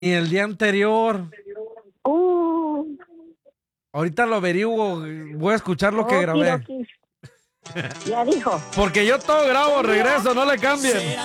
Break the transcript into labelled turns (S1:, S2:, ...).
S1: Y el día anterior.
S2: Uh,
S1: Ahorita lo averiguo. Voy a escuchar lo que grabé.
S2: Okidoki. Ya dijo.
S1: Porque yo todo grabo, regreso, no le cambien.